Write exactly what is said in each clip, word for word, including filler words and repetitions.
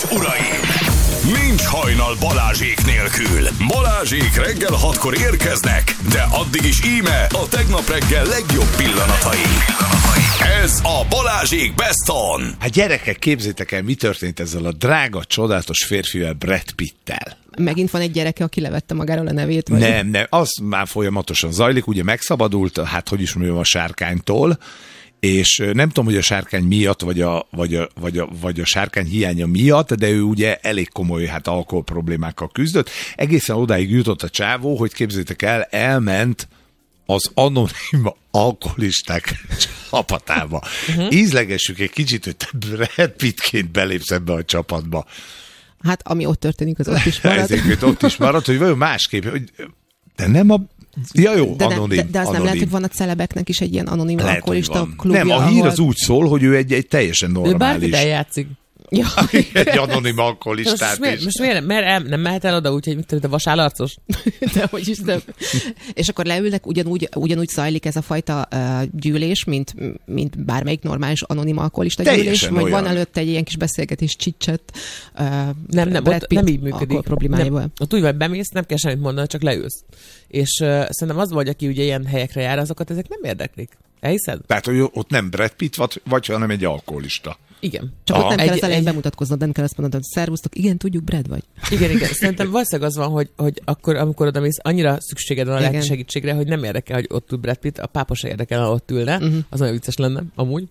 uraim! Nincs hajnal Balázsék nélkül. Balázsék reggel hatkor érkeznek, de addig is íme a tegnap reggel legjobb pillanatai. Ez a Balázsék Best On. Hát gyerekek, képzétek el, mi történt ezzel a drága, csodálatos férfivel, Brad Pittel. Megint van egy gyereke, aki levette magáról a nevét? Vagy? Nem, nem, az már folyamatosan zajlik, ugye megszabadult, hát hogy is mondjam, a sárkánytól, és nem tudom, hogy a sárkány miatt, vagy a, vagy, a, vagy, a, vagy a sárkány hiánya miatt, de ő ugye elég komoly hát alkohol problémákkal küzdött. Egészen odáig jutott a csávó, hogy képzétek el, elment az anonim alkoholisták csapatába. Uh-huh. Ízlegessük egy kicsit, hogy te Brad Pittként belépsz ebbe a csapatba. Hát ami ott történik, az ott is marad. Ezért ott is marad, hogy vajon másképp, hogy de nem a... Ja jó, de, anonim. De, de az anonim. nem lehet, hogy van a celebeknek is egy ilyen anonim alkoholista klubja. Nem, a hír ahol... az úgy szól, hogy ő egy, egy teljesen normális... Ő bármilyen játszik. Ja. Egy anonim alkoholistát most, is. miért, most miért, mert el, nem mehet el oda úgy, hogy mit tudom, te vasállarcos? De hogy is nem. És akkor leülnek, ugyanúgy, ugyanúgy zajlik ez a fajta uh, gyűlés, mint, mint bármelyik normális anonim alkoholista gyűlés, vagy van előtte egy ilyen kis beszélgetés, csicset. Uh, nem, nem, ott nem így működik. Problémáiból. Nem, ott úgy vagy bemész, nem kell semmit mondani, csak leülsz. És uh, szerintem az vagy, aki ugye ilyen helyekre jár, azokat ezek nem érdeklik. Elhiszed? Tehát, hogy ott nem Brad Pitt vagy, vagy hanem egy alkoholista. Igen. Csak ott nem egy, kell az elején egy... bemutatkoznod, nem kell azt mondanod, hogy szervusztok, igen, tudjuk, Brad vagy. Igen, igen. Szerintem valószínűleg az van, hogy, hogy akkor, amikor oda mész, annyira szükséged van a lelki segítségre, hogy nem érdekel, hogy ott ül Brad Pitt, a pápa se érdekel, ha ott ülne. Uh-huh. Az olyan vicces lenne, amúgy.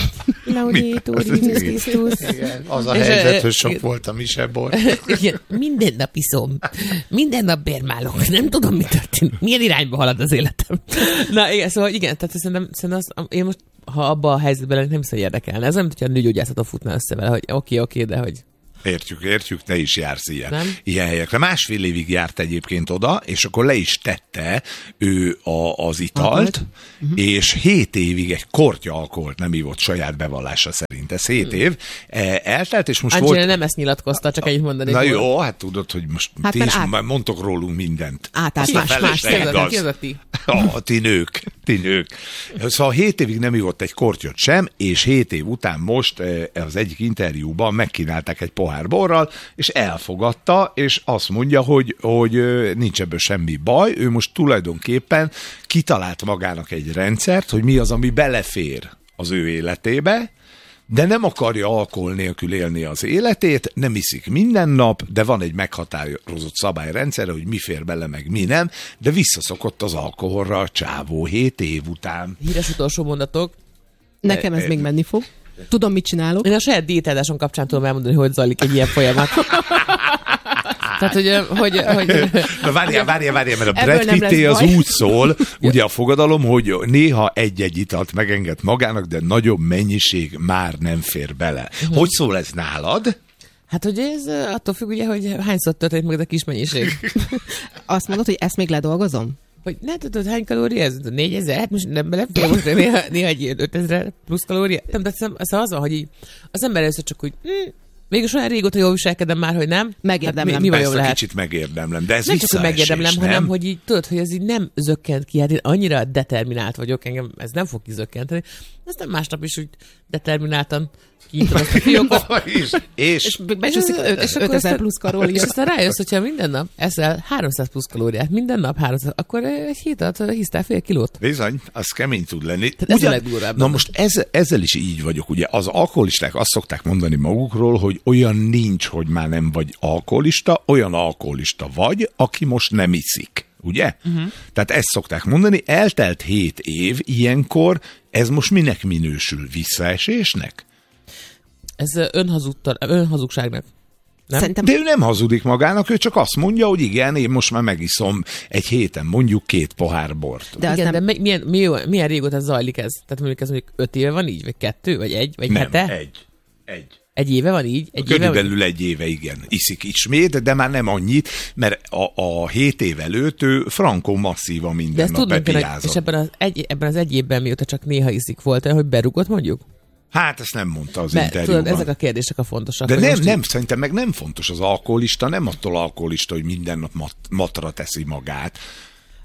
Az a helyzet, hogy sok volt a misebor. Igen, minden nap iszom. Minden nap bérmálok. Nem tudom, mi történik. Milyen irányba halad az életem. Na igen, szóval igen, tehát szerintem, szerintem az, én most, ha abban a helyzetben lennék, nem hiszem, hogy érdekelne. Ez olyan, mint hogy a nőgyógyászatot futná össze vele, hogy oké, okay, oké, okay, de hogy... Értjük, értjük, te is jársz ilyen, ilyen helyekre. Másfél évig járt egyébként oda, és akkor le is tette ő a, az italt, uh-huh. és hét évig egy kortya alkoholt nem ívott saját bevallása szerint. Ez hét uh-huh. év eltelt, és most Angelina volt... nem ezt nyilatkozta, csak ennyit mondani. Na jó, hát tudod, hogy most hát ti is át... mondtok rólunk mindent. Át, át, más, más. Ki az a ti? A, ti nők, ti nők. Szóval hét évig nem ívott egy kortyot sem, és hét év után most az egyik interjúban megkínálták egy pohár borral, és elfogadta, és azt mondja, hogy, hogy nincs ebből semmi baj, ő most tulajdonképpen kitalált magának egy rendszert, hogy mi az, ami belefér az ő életébe, de nem akarja alkohol nélkül élni az életét, nem iszik minden nap, de van egy meghatározott szabályrendszerre, hogy mi fér bele, meg mi nem, de visszaszokott az alkoholra a csávó hét év után. Híres utolsó mondatok. Nekem ez e, még menni fog. Tudom, mit csinálok. Én a saját diétádásom kapcsán tudom elmondani, hogy zajlik egy ilyen folyamat. Tehát, hogy... hogy, hogy... Na várjál, várjál, várjál, mert a Brad Pitté az úgy szól, ugye a fogadalom, hogy néha egy-egy italt megenged magának, de nagyobb mennyiség már nem fér bele. Uh-huh. Hogy szól ez nálad? Hát, hogy ez attól függ, ugye, hogy hányszor történik meg ez a kis mennyiség. Azt mondod, hogy ezt még ledolgozom? Hogy ne tudod, hány kalória ez? négyezer? Hát most nem belefér most néha, néha egy ötezer plusz kalória. Nem, de ez az van, hogy így, az ember először csak úgy, hm, mégis olyan régóta jól viselkedem már, hogy nem. Megérdemlem. Hát mi, mi Persze, lehet? kicsit megérdemlem, de ez nem csak, hogy megérdemlem, nem? hanem, hogy így tudod, hogy ez így nem zökkent ki. Hát én annyira determinált vagyok, engem ez nem fog kizökkenteni. Aztán másnap is úgy determináltan kiítom ezt a fiókot. és, és, és becsúszik ötezer plusz kalória. És aztán rájössz, hogyha minden nap eszel háromszáz plusz kalóriát, minden nap háromszáz, akkor egy hét alatt hisztál fél kilót. Bizony, az kemény tud lenni. Tehát ez a legdurvább. Na most ez, ezzel is így vagyok, ugye az alkoholisták azt szokták mondani magukról, hogy olyan nincs, hogy már nem vagy alkoholista, olyan alkoholista vagy, aki most nem iszik. Ugye? Uh-huh. Tehát ezt szokták mondani, eltelt hét év, ilyenkor ez most minek minősül? Visszaesésnek? Ez önhazudtal, önhazugságnak. Nem? Szerintem... De ő nem hazudik magának, ő csak azt mondja, hogy igen, én most már megiszom egy héten mondjuk két pohár bort. De, igen, nem... de milyen, milyen, milyen régóta zajlik ez? Tehát mondjuk ez mondjuk öt éve van így, vagy kettő, vagy egy, vagy nem, hete? egy. Egy. Egy éve van így? Egy Körülbelül éve egy éve, igen. Iszik ismét, de már nem annyit, mert a, a hét év előtt ő frankó masszívan minden nap bepiázott. És ebben az, egy, ebben az egy évben, mióta csak néha iszik, volt olyan, hogy berugott mondjuk? Hát ezt nem mondta az Mert, interjúban. Tudod, ezek a kérdések a fontosak. De nem, most nem, így... szerintem meg nem fontos az alkoholista, nem attól alkoholista, hogy minden nap mat, matra teszi magát.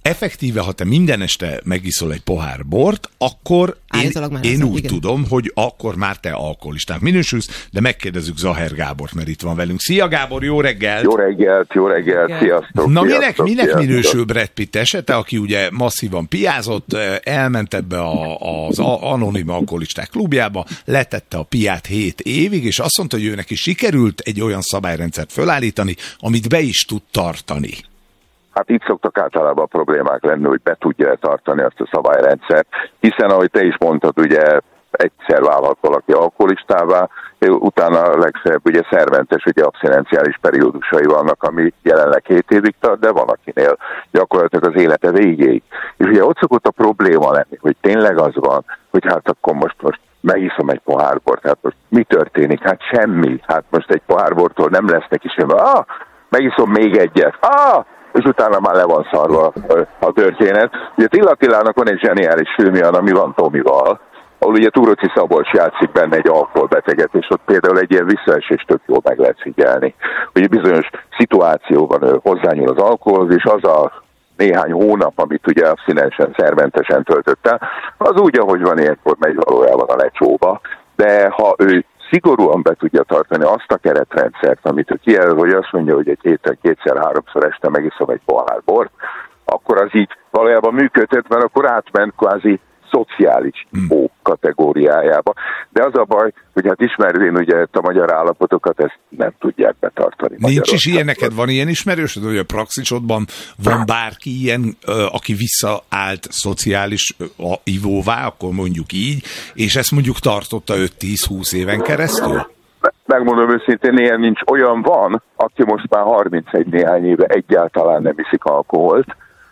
effektíve, ha te minden este megiszol egy pohár bort, akkor én, én úgy igen. tudom, hogy akkor már te alkoholistának minősülsz, de megkérdezzük Zaher Gábort, mert itt van velünk. Szia Gábor, jó reggelt! Jó reggelt, jó reggelt, sziasztok! Na sziasztok, minek, minek sziasztok. minősül Brad Pitt esete, aki ugye masszívan piázott, elment ebbe a, az anonim alkoholisták klubjába, letette a piát hét évig, és azt mondta, hogy ő neki sikerült egy olyan szabályrendszert fölállítani, amit be is tud tartani. Hát itt szoktak általában a problémák lenni, hogy be tudja tartani azt a szabályrendszert, hiszen ahogy te is mondtad, ugye egyszer válhat valaki alkoholistává, utána a legszebb ugye szerventes, ugye abszinenciális periódusai vannak, ami jelenleg hét évig tart, de van akinél gyakorlatilag az élete végéig. És ugye ott szokott a probléma lenni, hogy tényleg az van, hogy hát akkor most, most megiszom egy pohár bort, hát most mi történik? Hát semmi. Hát most egy pohár bortól nem lesz neki semmi. Ah, megiszom még egyet. Ah, és utána már le van szarva a történet. Ugye Tilla Attilának van egy zseniális filmje, ami van Tomival, ahol ugye Túróczi Szabolcs játszik benne egy alkoholbeteget, és ott például egy ilyen visszaesés tök jól meg lehet figyelni. Ugye bizonyos szituációban ő hozzányúl az alkoholhoz, és az a néhány hónap, amit ugye abszinensen, szerventesen töltött el, az úgy, ahogy van, ilyenkor megy valójában a lecsóba. De ha ő szigorúan be tudja tartani azt a keretrendszert, amit ő kijelöl, hogy azt mondja, hogy egy héten kétszer-háromszor este megiszom egy pohár bort, akkor az így valójában működhet, mert akkor átment kvázi szociális ó kategóriájába. De az a baj, hogy hát ismervén ugye a magyar állapotokat, ezt nem tudják betartani. Nincs is ilyen, neked van ilyen ismerősöd, hogy a praxisodban van bárki ilyen, aki visszaállt szociális ivóvá, akkor mondjuk így, és ezt mondjuk tartotta öt-tíz-húsz éven keresztül? Megmondom őszintén, ilyen nincs. Olyan van, aki most már harmincegy néhány éve egyáltalán nem iszik alkoholt,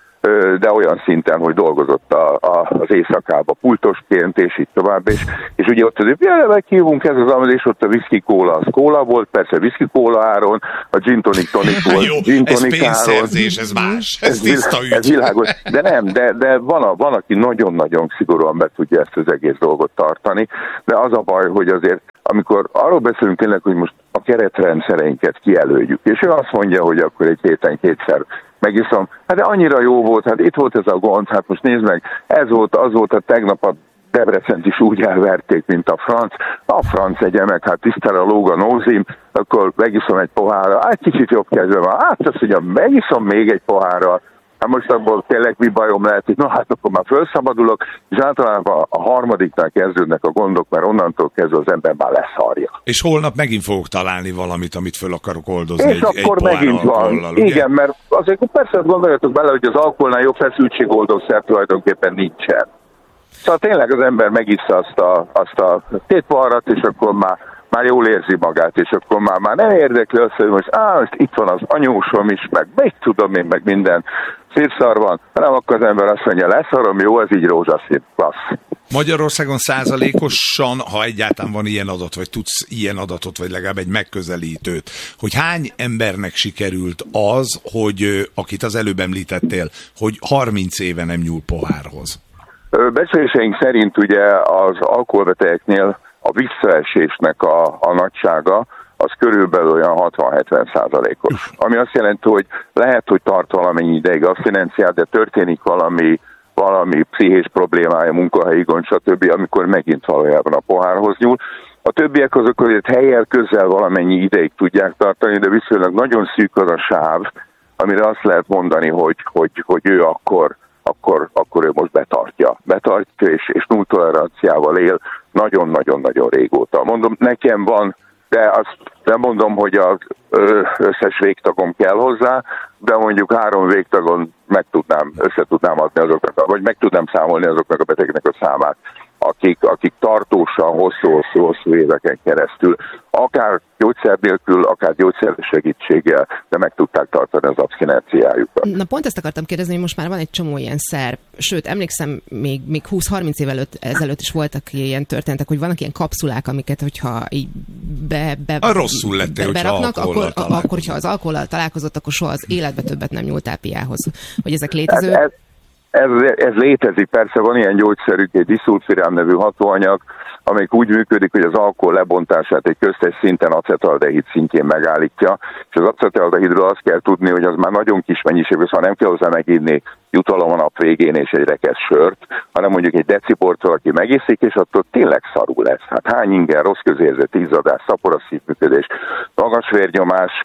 de olyan szinten, hogy dolgozott a, a, az éjszakába pultosként, és így tovább, és, és ugye ott azért, jelen meghívunk ez az amat, és ott a whisky kóla, az kóla volt, persze whisky kóla áron, a gin tonic tonic volt, jó, gin tonic ez pénzszerzés, ez más, ez, ez tiszta ügy. Ez világos, de nem, de, de van, a, van, aki nagyon-nagyon szigorúan be tudja ezt az egész dolgot tartani, de az a baj, hogy azért, amikor arról beszélünk tényleg, hogy most a keretrendszereinket kijelöljük, és ő azt mondja, hogy akkor egy héten kétszer megiszom. Hát de annyira jó volt, hát itt volt ez a gond, hát most nézd meg, ez volt, az volt, a tegnap a Debrecent is úgy elverték, mint a franc. A franc egye meg, hát tisztára lóg a nózim, akkor megiszom egy pohárra, hát kicsit jobb kezdve van, hát azt mondja, megiszom még egy pohárral, hát most abból tényleg mi bajom lehet, hogy na hát akkor már felszabadulok, és általában a harmadiknál kezdődnek a gondok, mert onnantól kezdve az ember már leszarja. És holnap megint fogok találni valamit, amit föl akarok oldozni. És egy, akkor egy megint van. Igen, mert azért persze gondoljatok bele, hogy az alkoholnál jobb feszültségoldószer tulajdonképpen nincsen. Szóval tényleg az ember megissza azt a, azt a két poharat, és akkor már már jól érzi magát, és akkor már, már nem érdekli azt, hogy most, á, most itt van az anyósom is, meg még tudom én, meg minden szírszar van, hanem akkor az ember azt mondja, leszarom, jó, ez így rózsaszín, klassz. Magyarországon százalékosan, ha egyáltalán van ilyen adat, vagy tudsz ilyen adatot, vagy legalább egy megközelítőt, hogy hány embernek sikerült az, hogy akit az előbb említettél, hogy harminc éve nem nyúl pohárhoz? Becsléseink szerint ugye az alkoholbetegeknél a visszaesésnek a, a nagysága, az körülbelül olyan hatvan-hetven százalékos. Ami azt jelenti, hogy lehet, hogy tart valamennyi ideig abszinenciát, de történik valami, valami pszichés problémája, munkahelyi gond, stb., amikor megint valójában a pohárhoz nyúl. A többiek azok azért helyen közel valamennyi ideig tudják tartani, de viszonylag nagyon szűk az a sáv, amire azt lehet mondani, hogy, hogy, hogy ő akkor Akkor, akkor ő most betartja. Betartja, és, és null toleranciával él nagyon-nagyon-nagyon régóta. Mondom, nekem van, de azt nem mondom, hogy az összes végtagom kell hozzá, de mondjuk három végtagon meg tudnám, össze tudnám adni azoknak, vagy meg tudnám számolni azoknak a betegeknek a számát, akik, akik tartósan, hosszú-hosszú-hosszú éveken keresztül, akár gyógyszer nélkül, akár gyógyszeres segítséggel, de meg tudták tartani az abszinenciájukat. Na pont ezt akartam kérdezni, hogy most már van egy csomó ilyen szer, sőt, emlékszem, még, még húsz-harminc év előtt, ezelőtt is voltak ilyen történetek, hogy vannak ilyen kapszulák, amiket, hogyha így be, be, a rosszul lettél, be, beraknak, akkor, akkor, hogyha az alkohollal találkozott, akkor soha az életbe többet nem nyúltál piához. Hogy ezek létező... Ez, ez... ez, ez létezik, persze van ilyen gyógyszerük, egy diszulfirám nevű hatóanyag, amelyik úgy működik, hogy az alkohol lebontását egy köztes szinten acetaldehid szintjén megállítja, és az acetaldehidről azt kell tudni, hogy az már nagyon kis mennyiség, szóval nem kell hozzá meginni jutalom a nap végén és egy rekesz sört, hanem mondjuk egy deciportól, aki megiszik, és attól tényleg szarul lesz. Hát hány inger, rossz közérzet, izzadás, szapora szívműködés, magas vérnyomás,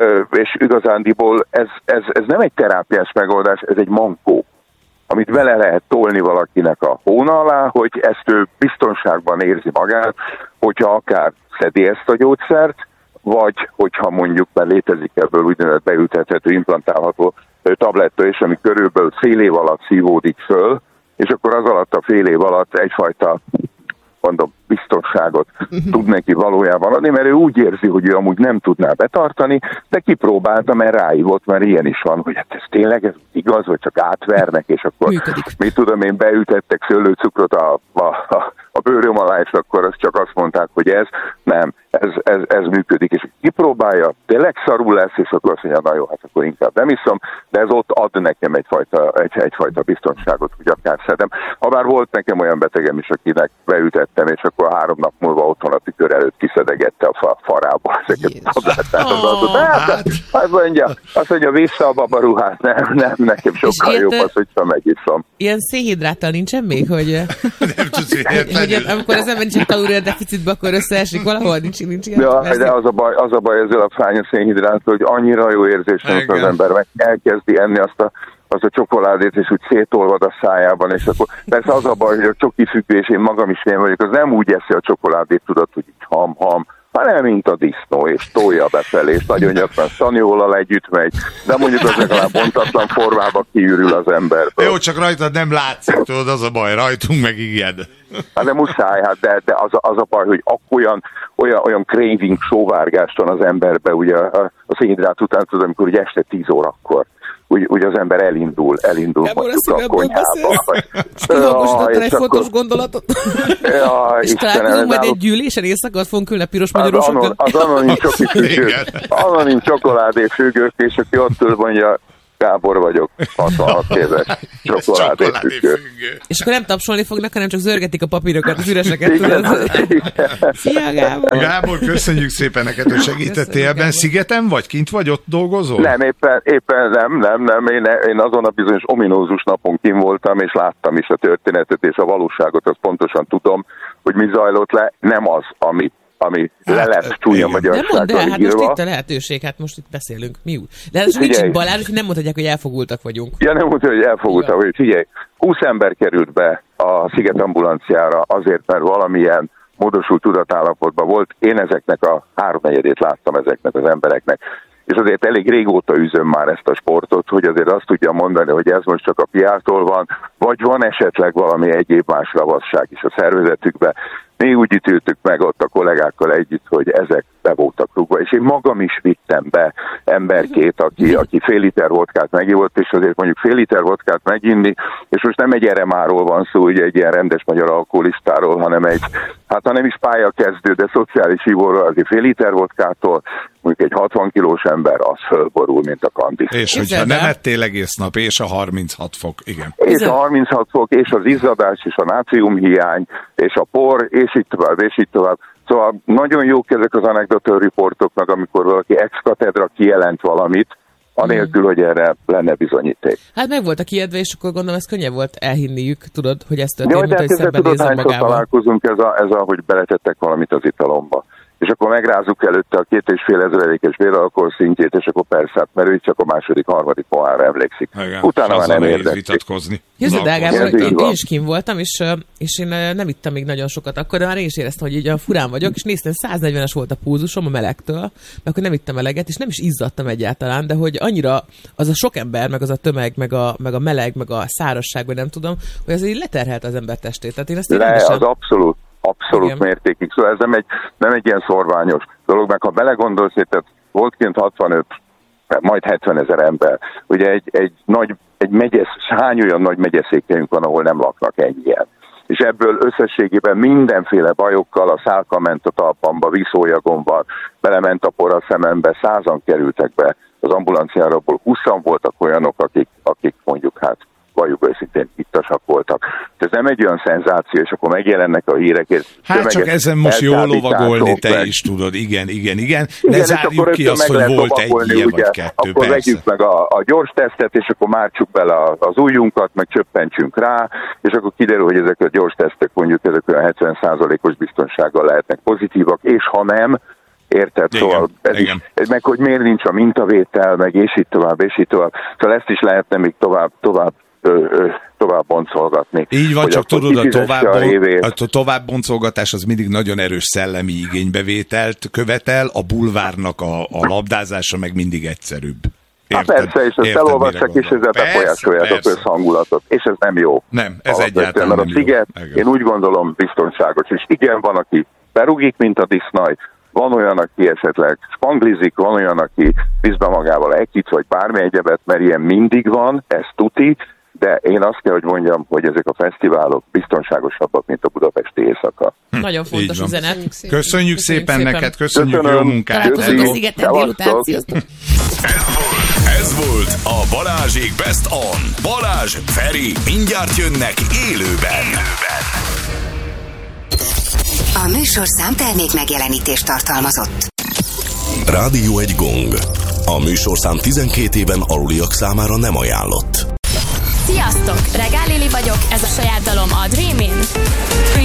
és igazándiból ez, ez, ez nem egy terápiás megoldás, ez egy mankó, amit bele lehet tolni valakinek a hóna alá, hogy ezt ő biztonságban érzi magát, hogyha akár szedi ezt a gyógyszert, vagy hogyha mondjuk már létezik ebből úgynevezett beültethető, implantálható tabletta is, ami körülbelül fél év alatt szívódik föl, és akkor az alatt a fél év alatt egyfajta, mondom, biztonságot tud neki valójában adni, mert ő úgy érzi, hogy ő amúgy nem tudná betartani, de kipróbálta, mert ráívott, mert ilyen is van, hogy hát ez tényleg ez igaz, vagy csak átvernek, és akkor működik. Mit tudom én, beütettek szőlőcukrot a, a, a, a bőröm alá, és akkor azt csak azt mondták, hogy ez nem, ez, ez, ez működik, és kipróbálja, tényleg szarul lesz, és akkor azt mondja, na jó, hát akkor inkább nem iszom, de ez ott ad nekem egyfajta, egy, egyfajta biztonságot, hogy akár szedem. Habár volt nekem olyan betegem is, akinek beütettem, és akkor három nap múlva otthon a tükör előtt kiszedegette a farából ezeket a tablettát. Hát, azt mondja, azt mondja, vissza a babaruhát, nem, nem, nekem sokkal jobb az, hogyha megiszom. Ilyen szénhidráttal nincsen még, hogy, nem tudsz, hogy amikor az ember nincs kalória deficitbe, akkor összeesik valahol, nincs, nincs ilyen. Ja, de az a baj, az a baj ezzel a fánya szénhidráttal, hogy annyira jó érzés, amikor az ember meg elkezdi enni azt a az a csokoládét, és úgy szétolvad a szájában, és akkor persze az a baj, hogy a csoki függés, én magam is én vagyok, az nem úgy eszi a csokoládét, tudod, hogy így ham-ham, hanem mint a disznó, és tolja befelé, és nagyon gyakran szaniolal együtt megy, de mondjuk az legalább bontatlan formába kiürül az emberből. Jó, csak rajtad nem látszik, tudod, az a baj, rajtunk meg igen. Hát de muszáj, hát de, de az, a, az a baj, hogy olyan, olyan, olyan craving, sóvárgást van az emberbe, ugye a, a szénhidrát után, tudod, amikor ugye este tíz órakor úgy, úgy az ember elindul, elindul Gábor, mondjuk a konyhába. Kihangosítottál egy fontos gondolatot. Ja, és találkozunk majd egy gyűlésen, éjszakot fogunk ülni a piros magyarosokkal. Az anonim csoki függők, anonim csokoládé függők, és aki ott ül, mondja, Gábor vagyok, hatvanhat éves, csokoládé függő. És akkor nem tapsolni fognak, hanem csak zörgetik a papírokat, az üreseket. Tudod? Szia, Gábor! Gábor, köszönjük szépen neked, hogy segítettél ebben. Szigeten vagy? Kint vagy? Ott dolgozol? Nem, éppen, éppen nem, nem, nem. Én, én azon a bizonyos ominózus napon kint voltam, és láttam is a történetet, és a valóságot, azt pontosan tudom, hogy mi zajlott le. Nem az, ami ami hát, le lett csúnya magyarsággal írva. De hát most itt a lehetőség, hát most itt beszélünk. Mi úgy? De hát nincs itt Balázs, hogy nem mondhatják, hogy elfogultak vagyunk. Ja, nem mondhatják, hogy elfogultak vagyunk. Figyelj, húsz ember került be a Sziget ambulanciára azért, mert valamilyen módosult tudatállapotban volt. Én ezeknek a háromnegyedét láttam ezeknek az embereknek. És azért elég régóta üzöm már ezt a sportot, hogy azért azt tudja mondani, hogy ez most csak a piától van, vagy van esetleg valami egyéb más ravasság is a szervezetükben. Mi úgy ítéltük meg ott a kollégákkal együtt, hogy ezek be voltak rúgva, és én magam is vittem be emberkét, aki, aki fél liter vodkát megivott, és azért mondjuk fél liter vodkát meginni, és most nem egy eremáról van szó, ugye egy ilyen rendes magyar alkoholistáról, hanem egy, hát ha nem is pályakezdő, de szociális ivóról, azért fél liter vodkától, mondjuk egy hatvan kilós ember, az fölborul, mint a kandis. És hogyha nem ettél egész nap, és a harminchat fok, igen. És a harminchat fok, és az izzadás, és a nátriumhiány, és a por, és így tovább, és így tovább. Szóval nagyon jók ezek az anekdotál riportoknak, amikor valaki ex katedra kijelent valamit, anélkül, hogy erre lenne bizonyíték. Hát meg volt a kijedve, és akkor gondolom, ez könnyebb volt elhinniük, tudod, hogy ez történt, mint hogy szembenézzen magával. Találkozunk, ez a, ez a, hogy beletettek valamit az italomba. És akkor megrázzuk előtte a két és fél ezredékes véralkohol szintjét, és akkor persze, hát, mert ő csak a második, harmadik pohárra emlékszik. Igen, utána már nem érdeklik. Jó, Gábor, én, én is kim voltam, és, és én nem ittam még nagyon sokat akkor, de már én is éreztem, hogy így a furán vagyok, és néztem, száznegyvenes volt a púzusom a melegtől, mert akkor nem ittam eleget, és nem is izzadtam egyáltalán, de hogy annyira az a sok ember, meg az a tömeg, meg a, meg a meleg, meg a szárazság, vagy nem tudom, hogy az így leterhelt az ember testét. Tehát én ezt Le, az abszolút. Abszolút igen. Mértékig. Szóval ez nem egy, nem egy ilyen szorványos dolog, meg ha belegondolsz, tehát volt kint hatvanöt, majd hetvenezer ember. Ugye egy, egy nagy, egy megyesz, hány olyan nagy megyeszékhelyünk van, ahol nem laknak ennyien. És ebből összességében mindenféle bajokkal, a szálka ment a talpamba, vízólyagomban, belement a por a szemembe, százan kerültek be az ambulanciára, abból húszan voltak olyanok, akik, akik mondjuk hát valljuk őszintén ittasak voltak. Ez nem egy olyan szenzáció, és akkor megjelennek a hírek. Hát csak ezen most jól lovagolni, te meg. Is tudod, igen, igen, igen. Ne zárjuk ki azt, hogy volt egy ilyen vagy kettő, akkor persze. vegyük meg a, a gyors tesztet, és akkor mártsuk bele az ujjunkat, meg csöppentsünk rá, és akkor kiderül, hogy ezek a gyors tesztek mondjuk ezek olyan hetven százalékos biztonsággal lehetnek pozitívak, és ha nem, érted? Igen, szóval ez is, ez meg hogy miért nincs a mintavétel, meg és így tovább, és így tovább. Szóval ezt is lehetne még tovább, tovább Ö, ö, tovább boncolgatni. Így van, csak tudod, a, tovább, a, a tovább boncolgatás az mindig nagyon erős szellemi igénybevételt követel, a bulvárnak a, a labdázása meg mindig egyszerűbb. Érted? Hát persze, és ezt elolvassak, és ezzel befolyásolják a közhangulatot, és ez nem jó. Nem, ez egyáltalán nem jó. Mert a sziget, jó. Én úgy gondolom, biztonságos, és igen, van, aki berugik, mint a disznaj, van olyan, aki esetleg spanglizik, van olyan, aki visz be magával egy-kit, vagy bármi egyebet, mert ilyen mindig van, ez tuti, de én azt kell, hogy mondjam, hogy ezek a fesztiválok biztonságosabbak, mint a budapesti éjszaka. Hm. Nagyon fontos üzenet. Köszönjük szépen, köszönjük szépen neked, köszönjük Köszönöm. Jó munkát. Találkozunk a szigeten délután, sziasztok! Ez volt a Balázsék Best On. Balázs, Feri, mindjárt jönnek élőben. élőben. A műsorszám termék megjelenítést tartalmazott. Rádió egy gong. A műsorszám tizenkét éven aluliak számára nem ajánlott. Sziasztok! Regál Lili vagyok, ez a saját dalom a Dreamin'.